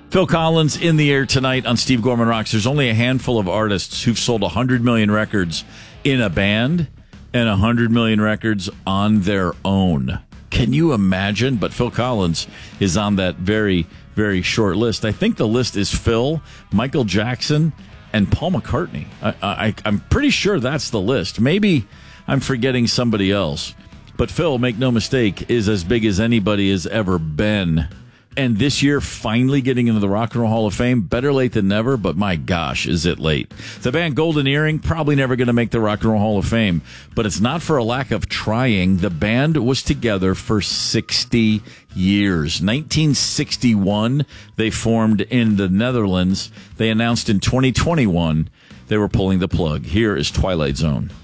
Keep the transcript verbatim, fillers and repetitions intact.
Phil Collins in the air tonight on Steve Gorman Rocks. There's only a handful of artists who've sold one hundred million records in a band and one hundred million records on their own. Can you imagine? But Phil Collins is on that very, very short list. I think the list is Phil, Michael Jackson, and Paul McCartney. I, I, I'm pretty sure that's the list. Maybe I'm forgetting somebody else. But Phil, make no mistake, is as big as anybody has ever been. And this year, finally getting into the Rock and Roll Hall of Fame. Better late than never, but my gosh, is it late. The band Golden Earring, probably never going to make the Rock and Roll Hall of Fame. But it's not for a lack of trying. The band was together for sixty years. nineteen sixty-one, they formed in the Netherlands. They announced in twenty twenty-one they were pulling the plug. Here is Twilight Zone.